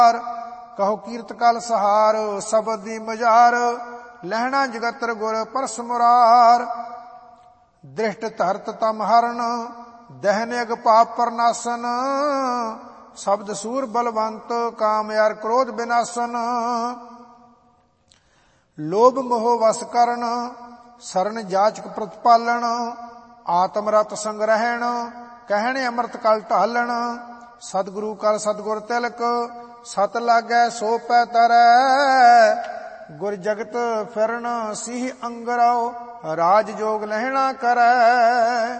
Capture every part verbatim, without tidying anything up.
ਕਹੋ ਕੀਰਤ ਕਲ ਸਹਾਰ, ਸ਼ਬਦ ਦੀ ਮਜ਼ਾਰ, ਲਹਿਣਾ ਜਗਤਰ ਗੁਰ ਪਰਸ ਮੁਰਾਰ। ਦ੍ਰਿਸ਼ਟ ਧਰਤ ਤਮ ਹਰਨ, ਦਹਿਨ ਅਗ ਪਾਪ ਪਰਨਾਸਨ, ਸ਼ਬਦ ਸੂਰ ਬਲਵੰਤ, ਕਾਮ ਯਾਰ ਕ੍ਰੋਧ ਬਿਨਾਸਨ। ਲੋਭ ਮੋਹ ਵਸ ਕਰਨ, ਸਰਨ ਜਾਚਕ ਪ੍ਰਤਪਾਲਣ, ਆਤਮ ਰਤ ਸੰਗ ਰਹਿਣ, ਕਹਿਣ ਅੰਮ੍ਰਿਤ ਕਲ ਢਾਲਣ। ਸਤਿਗੁਰੂ ਕਰ ਸਤਿਗੁਰ ਤਿਲਕ, ਸਤ ਲਾਗੈ ਸੋ ਪੈ ਤਰੈ, ਗੁਰ ਜਗਤ ਫਿਰਨ ਸਿਹ ਅੰਗਰਉ, ਰਾਜ ਜੋਗ ਲਹਿਣਾ ਕਰੈ।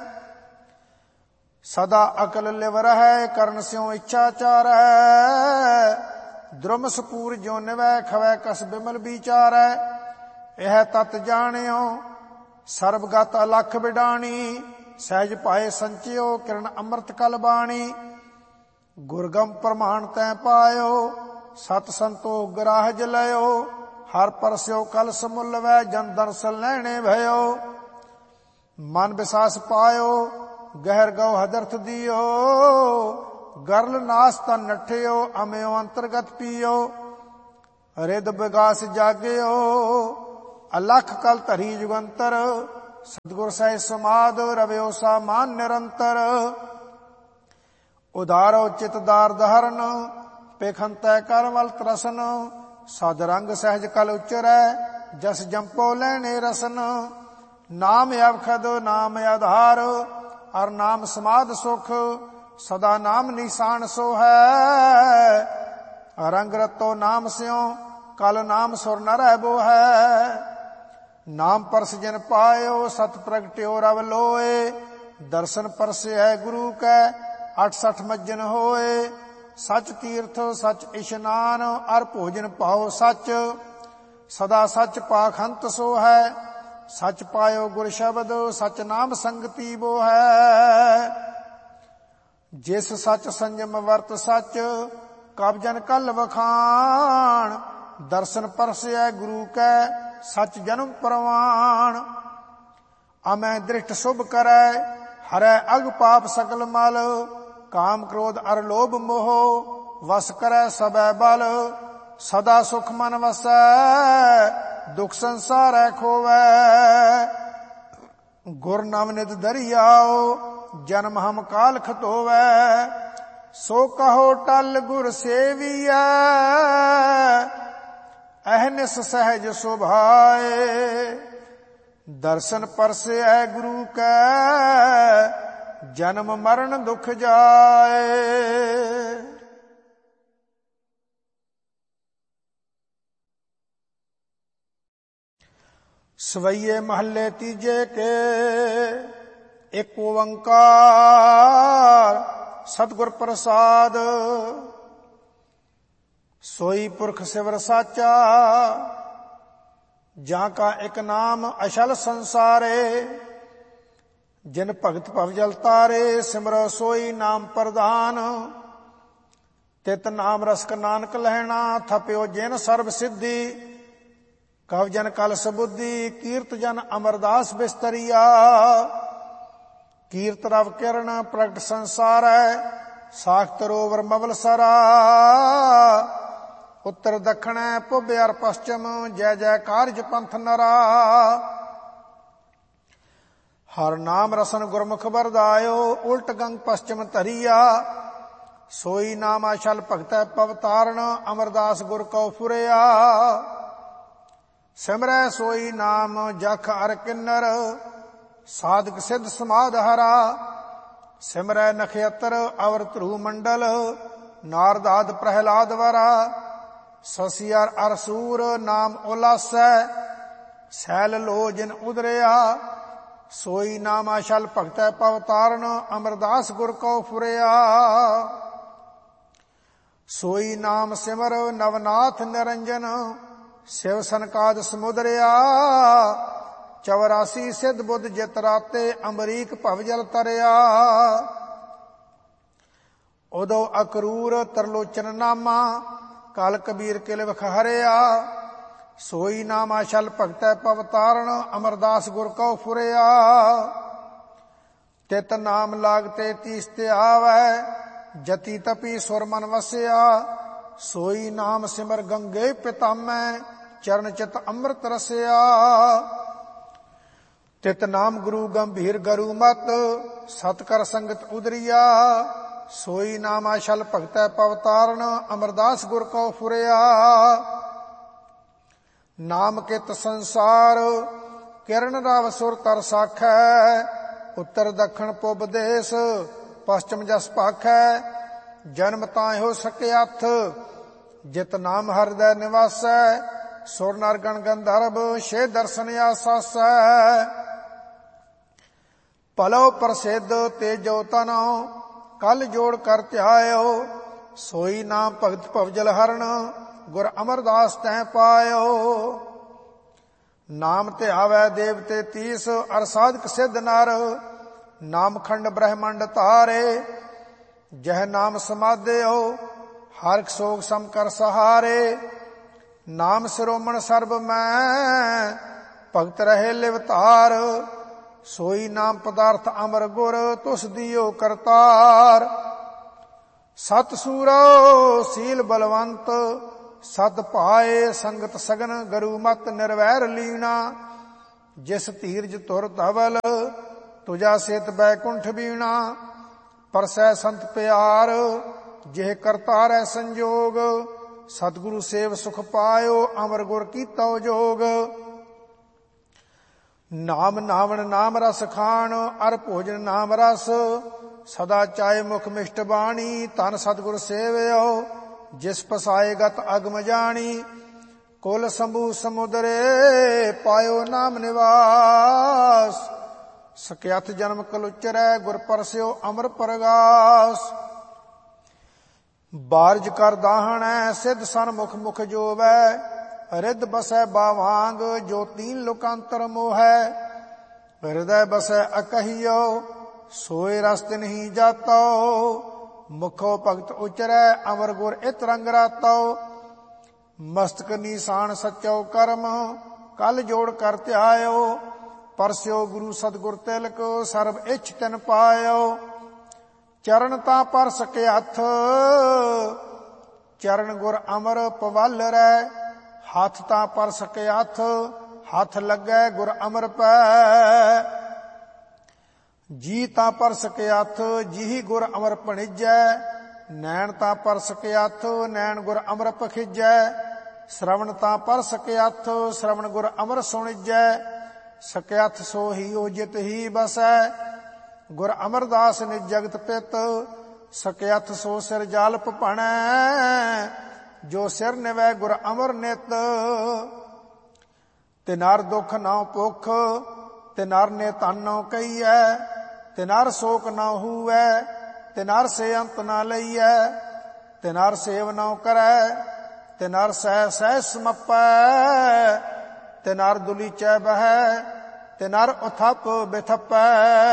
ਸਦਾ ਅਕਲ ਲਿਵ ਰਹੈ, ਕਰਨ ਸਿਉ ਇੱਛਾ ਚਾਰੈ, द्रुम सपूर जो निवै खवै कस बिमल विचारै। यह तत जानियो सर्वगत अलख बिडाणी, सहज पाए संचियो किरण अमृत कल बाणी। गुरगम प्रमाण तै पायो सत संतोख ग्राह जलयो, हर परस्यो कल समुल वै जन दर्शन लैणे भयो। मन विसास पायो गहर गौ हदर्थ दियो, गरल नास तन नठियो अमयो अंतर्गत पियो। रिद विगास जाग्यो अलख कल धरी जुगंतर, सतगुर सह समाद रव्यो सा मान निरंतर। उदारो चितदार दहरन पेखन तय कर वल त्रसन, सद रंग सहज कल उचरै जस जंपो लैणे रसन। नाम अवखद नाम आधार और नाम समाध सुख, सदा नाम निशान सो है। रंग रतो नाम स्यो कल नाम सुर न रहबो है। नाम परस जिन पायो सत प्रगट्यो रव लोए, दर्शन परस है गुरु कै अठ सठ मज्जन होए। सच तीर्थ सच इशनान अर भोजन पाओ सच, सदा सच पाखंत सो है। सच पायो गुर शब्द सच नाम संगति बो है। जिस सच संयम वर्त सच कब जन कल वखान, दर्शन परसै गुरु कै सच जन्म प्रवान। अमै दृष्ट शुभ करै हरै अग पाप सकल मल, काम क्रोध अर लोभ मोह वस करै सबै बल। सदा सुख मन वसै दुख संसार खोवै, गुर नवनित दरियाओ जन्म हम काल खतोवै। सो कहो टल गुर सेविया अहनिस सहज सुभाए, दर्शन परसे है गुरु कै जन्म मरण दुख जाए। सवैये महल्ले तीजे के एक ओंकार सतगुर प्रसाद। सोई पुरख सिवर साचा जा का एक नाम अशल संसारे। जिन भगत भवजल तारे सिमरो सोई नाम प्रधान। तित नाम रसक नानक लहना थप्यो जिन सर्व सिद्धि। कव जन कल सबुद्धि कीर्त जन अमरदास बिस्तरिया। कीर्त रव किरण प्रगट संसार है साख तरोवर मवल सरा। उत्तर दक्षिण पुब अर पश्चिम जय जय कारज पंथ नरा। हर नाम रसन गुरमुख बरदायो उल्ट गंग पश्चिम तरिया। सोई नाम अशल भगत पवतारण अमरदास गुर को फुरया। सिमरै सोई नाम जख अर किन्नर साधक सिद्ध समाध हरा। सिमरै नक्षत्र अवर ध्रुव मंडल नारदाद प्रहलाद वरा। ससियर अरसूर नाम उल्लासै सैल लो जिन उदरिया। सोई नाम अशल भगत पवतारण अमरदास गुर को फुरया। सोई नाम सिमर नवनाथ निरंजन शिव सनकाद समुदरिया। चौरासी सिद्ध बुद्ध जित राते अमरीक भवजल तरया। उदो अकरूर तरलोचन नामा काल कबीर किल विख हरिया। सोई नाम अशल भगत पवतारण अमरदास गुर को फुरया। तित नाम लागते तीस ते आवै जति तपी सुर मन वसया। सोई नाम सिमर गंगे पितामै, चरण चित अमृत रसिया। तित नाम गुरु गंभीर गरु मत, सत कर संगत उदरिया। सोई नाम अशल भगतै पवतारण, अमरदास गुर को फुरिया। नाम कित संसार, किरण राव सुर तर साखै। उत्तर दक्षिण पुब देश, पश्चिम जस पाखै। जन्म ताहिं सके अथ, जित नाम हृदय निवासै। सुर नर गण गंधर्व, छे दर्शन आसासै। भलो प्रसिद्ध तेजो तनो, कल जोड़ कर ध्यायो। सोई नाम भगत भवजल हरण, गुर अमरदास तैं पायो। नाम ध्यावै देवते तीस, अर साधक सिद्ध नर। नाम खंड ब्रह्मंड तारे, जह नाम समाधेओ। हर सोग सम कर सहारे, नाम सिरोमण सर्ब मैं। भगत रहे लिवतार, सोई नाम पदार्थ अमर गुर। तुस दियो करतार, सत सूरो सील बलवंत। सत पाए संगत सगन, गुरु मत निर्वैर लीना। जिस धीरज तुर धवल, तुझा सेत बैकुंठ बीणा। परसै संत प्यार, जेह करतार है संजोग। सतगुरु सेव सुख पायो, अमर गुर कीतो जोग। नाम नावण नाम रस खान, अर भोजन नाम रस। सदा चाहे मुख मिष्ट बाणी, तन सतगुर सेवयो। जिस पसाए गत अगम जानी, कुल शंभु समुदरे। पायो नाम निवास, सकयथ जन्म कलुचरै। गुर परस्यो अमर परगास। बारज कर दाहणै, सिद्ध सन मुख मुख जोवै। रिद बसै बावांग, जो तीन लोकांतर मोहै। हृदय बसै अकहियो, सोए रस नहीं जातो। मुखो भगत उचरै, अमर गुर इत रंग रातो। मस्तक नीसान सच्चो कर्म, कल जोड़ कर ध्यायो। परस्यो गुरु सतगुर तिलक, सर्ब इच्छ तिन पायो। चरण ता पर सके हथ, चरण गुर अमर पवल रै। हाथ ता पर सके हथ, हाथ लगै गुर अमर पै। जी ता पर सके हथ, जी गुर अमर भणिजै। नैन ता पर सके हथ, नैन गुर अमर पखिजै। श्रवण ता पर सके हथ, श्रवण गुर अमर सुणिजै। सके हथ सो ही ओजित ही बसै, गुर अमरदास निज जगत पित। सके हथ सो सिर जालप भणै, जो सिर निवै गुर अमर नित। तिनार दुख नाउ पुख, तिनार ने तन नाउ कहीऐ। तिनार शोक न हुऐ, तिनार से अंत न लईऐ। तिनार सेव नाउ करै, तिनार सह सह समपै। तिनार दुलीचै बहै, तिनार उथप बिथपै।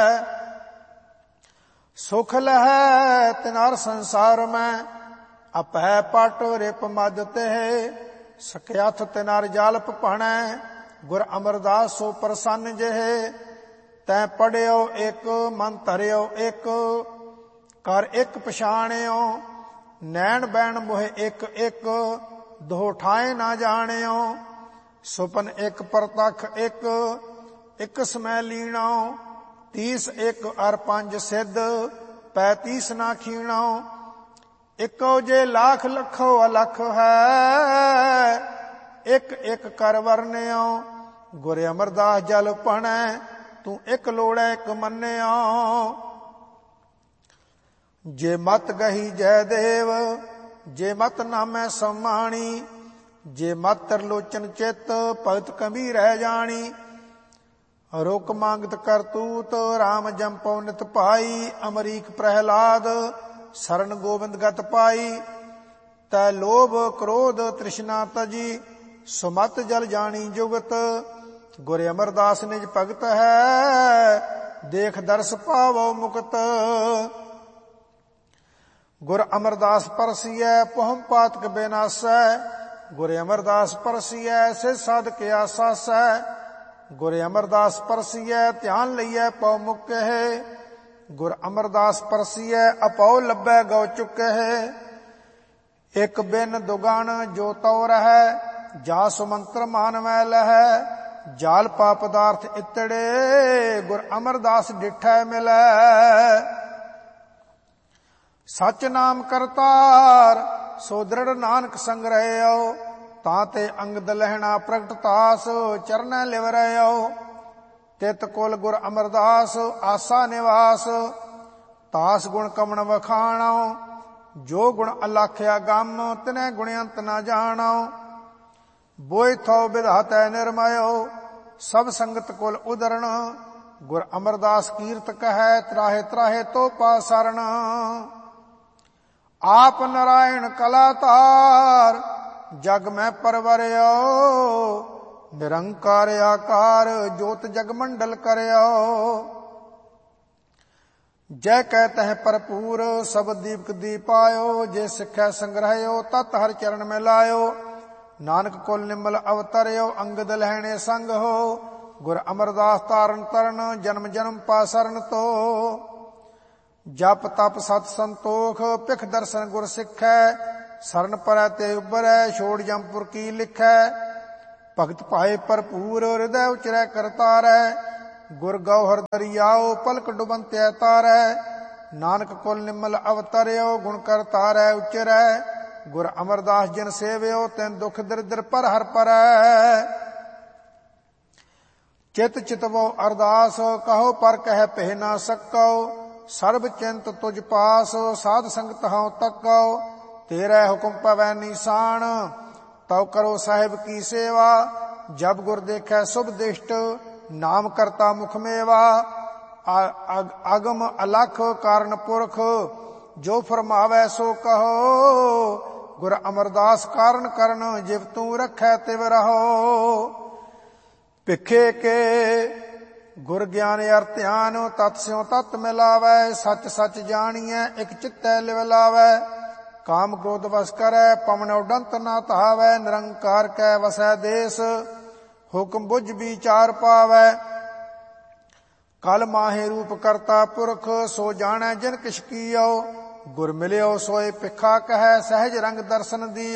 सुख लहै तिनार संसार में, अपै पट रिप मद तेह। सख्याथ तिनार जालप भणै, गुर अमरदास सो प्रसन्न जेह। तैं पढ़ियो एक, मन धरियो एक। कर एक पछाणियो, नैन बैण मोह एक एक। दो ठाए ना जाणियो, सुपन एक परतख एक। एक समय लीणो, तीस एक अर पंज सिद्ध। पैतीस ना खीणो, इको जे लाख लखो अलख है। एक एक कर वरनियो, गुर अमरदास जल भणै। तू एक लोड़ै एक मन्नियो। जे मत गही जय देव, जे मत नामै सम्माणी। जे मत त्रिलोचन चित, भगत कभी रह जानी। रोक मांगत करतूत, राम जंपौ नित पाई। अमरीक प्रहलाद, शरण गोविंद गत पाई। तै लोभ क्रोध तृष्णा तजी, सुमत जल जानी जुगत। गुर अमरदास निज भगत है, देख दर्श पावो मुक्त। गुर अमरदास परसियै, पहुम पातक बेनासै। गुर अमरदास परसियै, सिर साधक आसासै। गुर अमरदास परसियै, ध्यान लईयै पौ मुक्के है। गुर अमरदास परसियै, अपौ लब्बै गौ चुके है। ਇਕ ਬਿਨ ਦੁਗਣ ਜੋ ਤਉ ਰਹੈ, ਜਾ ਸੁਮੰਤਰ ਮਾਨ ਮੈ ਲਹੈ। ਜਾਲ ਪਾ ਪਦਾਰਥ ਇਤੜੇ, ਗੁਰ ਅਮਰਦਾਸ ਡਿਠੈ ਮਿਲੈ। ਸਚ ਨਾਮ ਕਰਤਾਰ, ਸੋ ਦ੍ਰਿੜ ਨਾਨਕ ਸੰਗ ਰਹਿਓ। ਤਾਂ ਤੇ ਅੰਗਦ ਲਹਿਣਾ ਪ੍ਰਗਟ ਤਾਸ, ਚਰਨੈ ਲਿਵ ਰਹਿਓ। ਤਿਤ ਕੁਲ ਗੁਰ ਅਮਰਦਾਸ, ਆਸਾ ਨਿਵਾਸ। ਤਾਸ ਗੁਣ ਕਮਣ ਵਖਾਣੋ, ਜੋ ਗੁਣ ਅਲਾਖਿਆ ਗਮ। ਤਿਨੈ ਗੁਣਯੰਤ ਨਾ ਜਾਣੋ, ਬੋਇ ਥੋ ਵਿਧਾਤੈ ਨਿਰਮਯੋ। ਸਭ ਸੰਗਤ ਕੁਲ ਉਦਰਣ, ਗੁਰ ਅਮਰਦਾਸ ਕੀਰਤ ਕਹੈ। ਤਰਾਹੇ ਤਰਾਹੇ ਤੋ ਪਾ ਸਰਣ, ਆਪ ਨਾਰਾਇਣ ਕਲਾ ਧਾਰ। ਜਗ ਮੈਂ ਪਰਵਰਿਓ, ਨਿਰੰਕਾਰ ਆਕਾਰ। ਜੋਤ ਜਗ ਮੰਡਲ ਕਰਿਓ, ਜੈ ਕਹਿ ਤਹਿ ਭਰਪੂਰ। ਸਬਦ ਦੀਪਕ ਦੀਪਾਇਓ, ਜੇ ਸਿੱਖੈ ਸੰਗ੍ਰਹਿਓ। ਤਤ ਹਰਿ ਚਰਨ ਮੈਂ ਲਾਇਓ, ਨਾਨਕ ਕੁਲ ਨਿਮਲ ਅਵਤਰਿਓ। ਅੰਗਦ ਲਹਿਣੇ ਸੰਗ ਹੋ, ਗੁਰ ਅਮਰਦਾਸ ਤਾਰਨ ਤਰਨ। ਜਨਮ ਜਨਮ ਪਾ ਸਰਨ ਤੋ, ਜਪ ਤਪ ਸਤ ਸੰਤੋਖ। ਭਿਖ ਦਰਸ਼ਨ ਗੁਰ ਸਿੱਖੈ, ਸਰਨ ਪਰੈ ਤੇ ਉਬਰੈ। ਛੋੜ ਜਮਪੁਰ ਕੀ ਲਿਖੈ, ਭਗਤ ਭਾਏ ਭਰਪੂਰ। ਹਿਰਦੈ ਉਚਰੈ ਕਰਤਾਰੈ, ਗੁਰ ਗੌਹਰ ਦਰਿਆਓ। ਪਲਕ ਡੁਬੰਤਿਆ ਤਾਰੈ, ਨਾਨਕ ਕੁਲ ਨਿਮਲ ਅਵਤਰਿਓ। ਗੁਣ ਕਰਤਾਰੈ ਉਚਰੈ, ਗੁਰ ਅਮਰਦਾਸ ਜਿਨ ਸੇਵਿਓ। ਤਿਨ ਦੁਖ ਦਰਿਦਰ ਪਰ ਹਰ ਪਰੈ, ਚਿਤ ਚਿਤਵੋ ਅਰਦਾਸ। ਕਹੋ ਪਰ ਕਹਿ ਪਹਿ ਨਾ ਸਕੋ, ਸਰਬ ਚਿੰਤ ਤੁਝ ਪਾਸ। ਸਾਧ ਸੰਗਤ ਹਉ ਤੱਕੋ, ਤੇਰੇ ਹੁਕਮ ਪਵੈ ਨੀਸਾਨ। ਤਉ ਕਰੋ ਸਾਹਿਬ ਕੀ ਸੇਵਾ, ਜਬ ਗੁਰ ਦੇਖੈ ਸੁਭ ਦਿਸ਼ਟ। ਨਾਮ ਕਰਤਾ ਮੁਖ ਮੇਵਾ, ਅਗਮ ਅਲਖ ਕਾਰਨ ਪੁਰਖ। ਜੋ ਫਰਮਾਵੈ ਸੋ ਕਹੋ, ਗੁਰ ਅਮਰਦਾਸ ਕਾਰਨ ਕਰਨ। ਜਿਵ ਤੂੰ ਰਖੈ ਤਿਵ ਰਹੋ, ਭਿਖੇ ਕੇ ਗੁਰ ਗਿਆਨ ਅਰ ਧਿਆਨ। ਤਤ ਸਿਉ ਤਤ ਮਿਲਾਵੈ, ਸਚ ਸਚ ਜਾਣੀਐ। ਇਕ ਚਿਤੈ ਲਿਵ ਲਾਵੈ, ਕਾਮ ਕ੍ਰੋਧ ਵਸ ਕਰੈ। ਪਵਨ ਉਡੰਤ ਨਾ ਧਾਵੈ, ਨਿਰੰਕਾਰ ਕੈ ਵਸੈ ਦੇਸ। ਹੁਕਮ ਬੁਝ ਵਿਚਾਰ ਪਾਵੈ, ਕਲ ਮਾਹੇ ਰੂਪ ਕਰਤਾ ਪੁਰਖ। ਸੋ ਜਾਣੈ ਜਿਨ ਕਿਛ ਕੀਓ, ਗੁਰ ਮਿਲਿਓ ਸੋਏ ਭਿਖਾ ਕਹੈ। ਸਹਿਜ ਰੰਗ ਦਰਸ਼ਨ ਦੀ